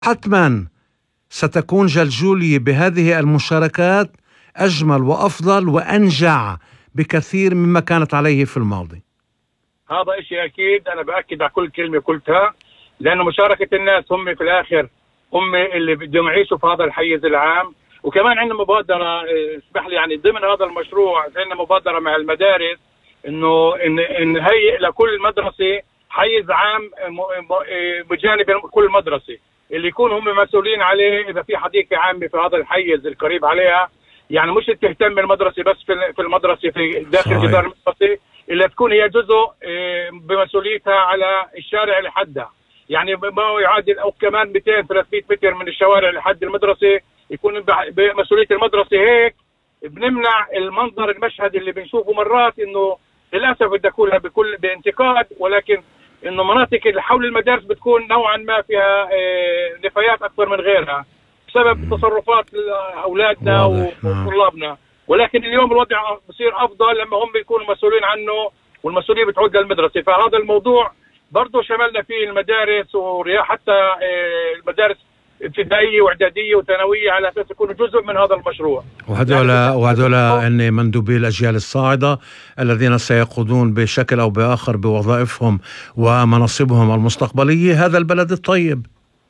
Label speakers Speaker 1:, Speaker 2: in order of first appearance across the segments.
Speaker 1: حتما ستكون جلجولية بهذه المشاركات أجمل وأفضل وأنجع بكثير مما كانت عليه في الماضي.
Speaker 2: هذا إشي أكيد، أنا بأكد على كل كلمة قلتها، لأنه مشاركة الناس هم في الآخر هم اللي بدهم يعيشوا في هذا الحيز العام. وكمان عندنا مبادرة، اسمح لي يعني ضمن هذا المشروع عندنا مبادرة مع المدارس إنه نهيئ لكل مدرسة حيز عام بجانب كل مدرسة اللي يكون هم مسؤولين عليه. إذا في حديقة عامة في هذا الحيز القريب عليها، يعني مش تهتم المدرسة بس في المدرسة في داخل جدار المدرسة، إلا تكون هي جزء بمسؤوليتها على الشارع لحدها، يعني ما يعادل أو كمان 200-300 متر من الشوارع لحد المدرسة يكون بمسؤولية المدرسة. هيك بنمنع المنظر المشهد اللي بنشوفه مرات، إنه للأسف بدي أقولها بانتقاد، ولكن إنه مناطق اللي حول المدارس بتكون نوعا ما فيها نفايات أكثر من غيرها بسبب تصرفات أولادنا وطلابنا. ولكن اليوم الوضع بصير أفضل لما هم بيكونوا مسؤولين عنه والمسؤولية بتعود للمدرسة. فهذا الموضوع برضو شملنا فيه المدارس حتى المدارس ابتدائية واعدادية وثانوية على أساس يكونوا جزء من هذا المشروع.
Speaker 1: وهذول أن مندوبي الأجيال الصاعدة الذين سيقودون بشكل أو بآخر بوظائفهم ومناصبهم المستقبلية هذا البلد الطيب.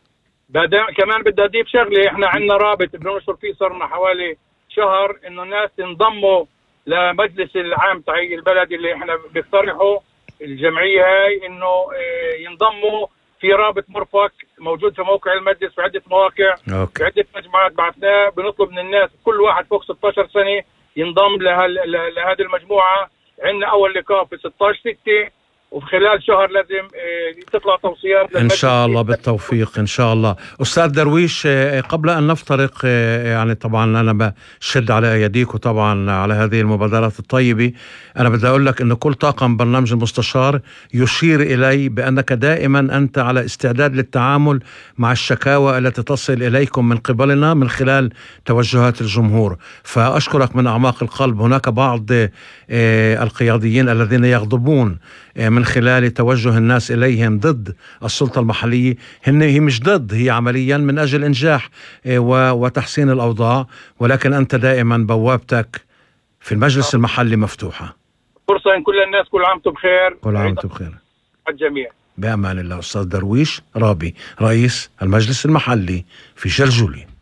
Speaker 2: كمان بدي أضيف شغلة، احنا عندنا رابط بننشر فيه صرنا حوالي شهر إنه الناس ينضموا لمجلس العام تاع البلد اللي احنا بيقترحوا الجمعية هاي إنه ينضموا في رابط مرفق موجود في موقع المجلس في عدة مواقع. في عدة مجموعات بعثناه، بنطلب من الناس كل واحد فوق 16 سنة ينضم لهذه المجموعة. عندنا أول لقاء في 16/6 وفي خلال شهر لازم تطلع توصيات
Speaker 1: إن شاء الله بالتوفيق إن شاء الله. أستاذ درويش، قبل أن نفترق يعني طبعا أنا بشد على يديك وطبعا على هذه المبادرات الطيبة، أنا بدي أقول لك أن كل طاقم برنامج المستشار يشير إلي بأنك دائما أنت على استعداد للتعامل مع الشكاوى التي تصل إليكم من قبلنا من خلال توجهات الجمهور، فأشكرك من أعماق القلب. هناك بعض القياديين الذين يغضبون من خلال توجه الناس إليهم ضد السلطة المحلية، هي مش ضد، هي عمليا من أجل إنجاح وتحسين الأوضاع، ولكن أنت دائما بوابتك في المجلس المحلي مفتوحة.
Speaker 2: فرصة إن كل الناس كل عام وانتم بخير.
Speaker 1: كل عام وانتم بخير
Speaker 2: الجميع.
Speaker 1: بأمان الله. أستاذ درويش رابي رئيس المجلس المحلي في جلجولي.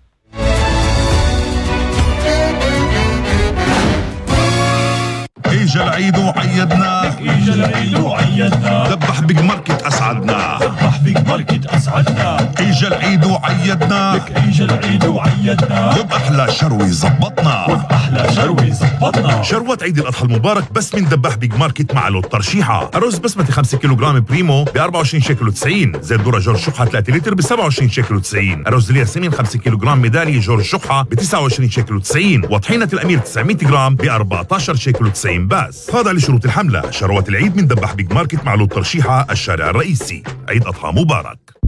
Speaker 3: اجا العيد وعيدنا،
Speaker 4: اجا العيد وعيدنا،
Speaker 3: ذبح بيج ماركت اسعدنا،
Speaker 4: ذبح بيج ماركت اسعدنا،
Speaker 3: اجا العيد وعيدنا،
Speaker 4: لك اجا العيد وعيدنا،
Speaker 3: وبأحلى شروي زبطنا،
Speaker 4: وبأحلى شروي زبطنا.
Speaker 3: شروات عيد الاضحى المبارك بس من ذبح بيج ماركت مع لوت ترشيحه. الرز بسمتي 5 كيلوغرام بريمو ب 24 شيكل و90، زيت ذره جورج شقحه 3 لتر ب 27 شيكل و90، الرز الياسمين 5 كيلوغرام ميداليه جورج شقحه ب 29 شيكل و90، وطحينه الامير 900 جرام ب 14 شيكل و90 بس. خاضع لشروط الحملة. شروات العيد من ذبح بيج ماركت مع لوت ترشيحة الشارع الرئيسي. عيد أضحى مبارك.